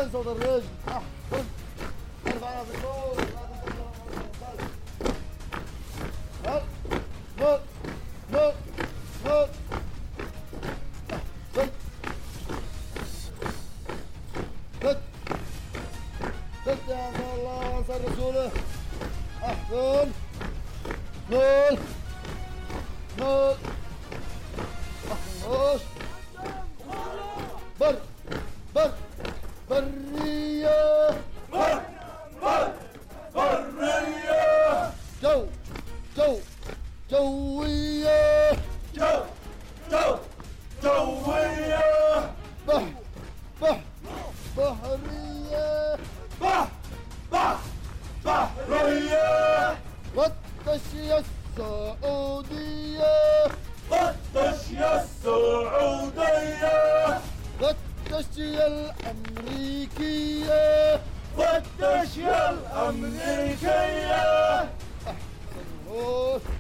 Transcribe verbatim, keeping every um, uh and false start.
صوت الرجل. احسن. ارفع راسك فوق. هل نط نط نط. احسن. سد سد يا عبد الله وانصر رسوله. احسن. نول نول. احسن. بر بر برية. بر بر برية. جو جو جوية. جو جو جوية. بح بح بحرية. بح بح بحرية. والتشية السعودية. والتشية السعودية. والتشية الأمريكية. والتشية الأمريكية. أحسن.